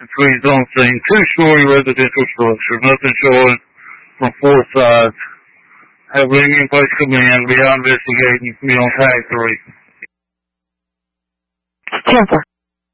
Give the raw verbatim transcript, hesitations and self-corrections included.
Freeze on scene, two-story residential structure, nothing showing from four sides. Have Lincoln Place come in, be out investigating, be on tag three. ten four.